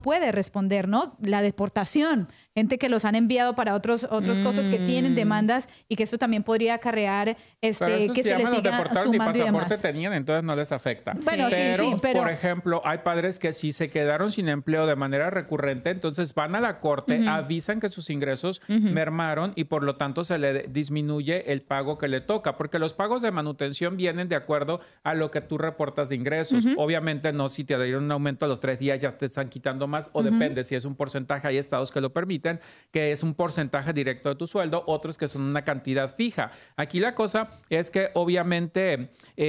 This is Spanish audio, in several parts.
puede responder, ¿no? La deportación, gente que los han enviado para otros cosas que tienen demandas y que esto también podría acarrear que se les siga sumando y demás. Ni pasaporte tenían, entonces no les afecta. Bueno, pero por ejemplo, hay padres que sí se quedaron sin empleo de manera recurrente, entonces van a la corte, avisan que sus ingresos mermaron y por lo tanto se le disminuye el pago que le toca, porque los pagos de manutención vienen de acuerdo a lo que tú reportas de ingresos. Obviamente no, si te dieron un aumento a los 3 días ya te están quitando más, o depende si es un porcentaje. Hay estados que lo permiten, que es un porcentaje directo de tu sueldo, otros que son una cantidad fija. Aquí la cosa es que obviamente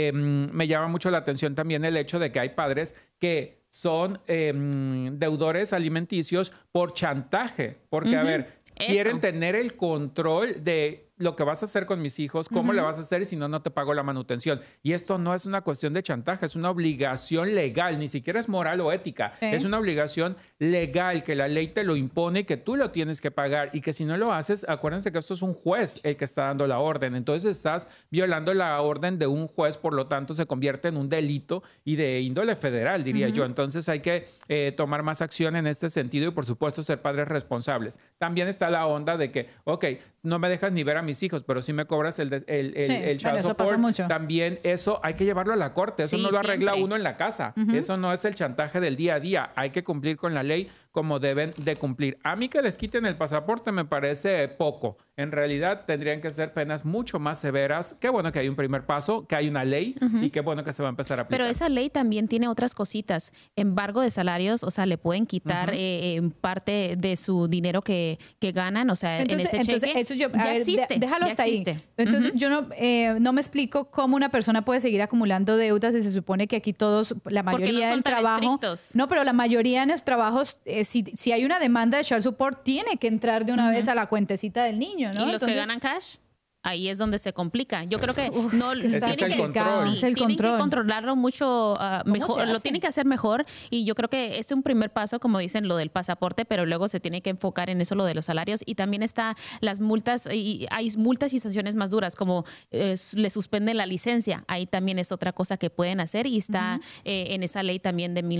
me llama mucho la atención también el hecho de que hay padres que son deudores alimenticios por chantaje, porque a ver, quieren tener el control de lo que vas a hacer con mis hijos, cómo le vas a hacer y si no, no te pago la manutención. Y esto no es una cuestión de chantaje, es una obligación legal, ni siquiera es moral o ética. Es una obligación legal que la ley te lo impone y que tú lo tienes que pagar y que si no lo haces, acuérdense que esto es un juez el que está dando la orden. Entonces estás violando la orden de un juez, por lo tanto se convierte en un delito y de índole federal, diría yo. Entonces hay que tomar más acción en este sentido y por supuesto ser padres responsables. También está la onda de que, ok, no me dejas ni ver a mis hijos, pero si me cobras el child support, también eso hay que llevarlo a la corte. Eso no lo arregla uno en la casa. Eso no es el chantaje del día a día. Hay que cumplir con la ley como deben de cumplir. A mí que les quiten el pasaporte me parece poco. En realidad tendrían que ser penas mucho más severas. Qué bueno que hay un primer paso, que hay una ley y qué bueno que se va a empezar a aplicar. Pero esa ley también tiene otras cositas. Embargo de salarios, o sea, le pueden quitar parte de su dinero que ganan, o sea, entonces, en ese cheque. Eso ya existe. Déjalo hasta ahí. Entonces, yo no me explico cómo una persona puede seguir acumulando deudas y se supone que aquí todos, la mayoría del trabajo. No, pero la mayoría de los trabajos, si hay una demanda de child support, tiene que entrar de una vez a la cuentecita del niño, ¿no? ¿Y los que ganan cash? Ahí es donde se complica. Yo creo que tienen que controlarlo mucho mejor, lo tienen que hacer mejor y yo creo que es un primer paso, como dicen, lo del pasaporte, pero luego se tiene que enfocar en eso, lo de los salarios y también está las multas y hay multas y sanciones más duras como le suspenden la licencia. Ahí también es otra cosa que pueden hacer y está en esa ley también de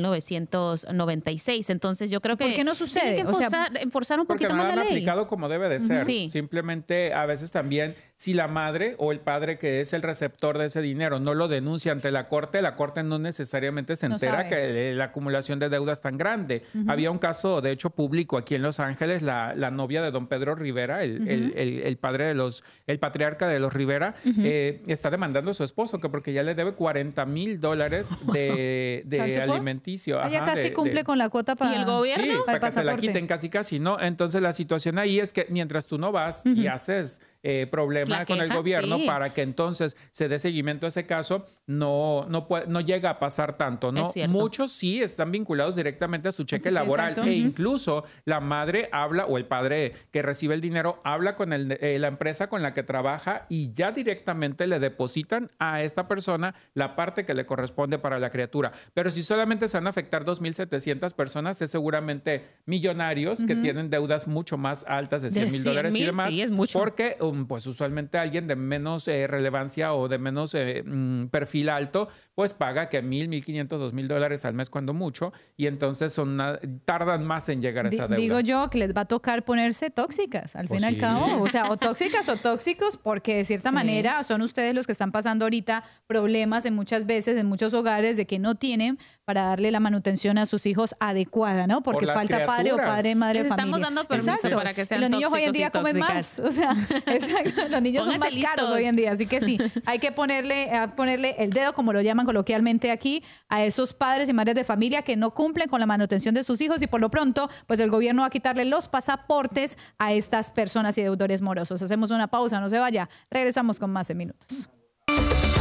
1996. Entonces yo creo que ¿por qué no sucede? Tienen que enforzar un poquito más la ley. Porque no lo han aplicado como debe de ser. Simplemente a veces también si la madre o el padre que es el receptor de ese dinero no lo denuncia ante la corte no necesariamente se entera que la acumulación de deuda es tan grande. Había un caso, de hecho, público aquí en Los Ángeles, la novia de don Pedro Rivera, el padre de el patriarca de los Rivera, está demandando a su esposo que porque ya le debe $40,000 de alimenticio. Ella casi cumple con la cuota para el gobierno. Sí, para que se la quiten casi, ¿no? Entonces la situación ahí es que mientras tú no vas y haces problema con el gobierno para que entonces se dé seguimiento a ese caso, no llega a pasar tanto, ¿no? Muchos sí están vinculados directamente a su cheque laboral e incluso la madre habla o el padre que recibe el dinero habla con la empresa con la que trabaja y ya directamente le depositan a esta persona la parte que le corresponde para la criatura. Pero si solamente se van a afectar 2,700 personas, es seguramente millonarios que tienen deudas mucho más altas de $100,000 y demás, sí, es mucho. Porque pues usualmente alguien de menos relevancia o de menos perfil alto, pues paga que $1,500, $2,000 al mes cuando mucho, y entonces tardan más en llegar a esa deuda. Digo yo que les va a tocar ponerse tóxicas, al fin y al cabo, o sea, o tóxicas o tóxicos, porque de cierta manera son ustedes los que están pasando ahorita problemas en muchos hogares de que no tienen para darle la manutención a sus hijos adecuada, ¿no? Porque falta padre o madre de familia. Estamos dando permiso para que sean los niños hoy en día comen tóxicas. más, o sea, los niños son más caros hoy en día, así que sí, hay que ponerle el dedo, como lo llaman coloquialmente aquí, a esos padres y madres de familia que no cumplen con la manutención de sus hijos y por lo pronto, pues el gobierno va a quitarle los pasaportes a estas personas y deudores morosos. Hacemos una pausa, no se vaya, regresamos con más en minutos.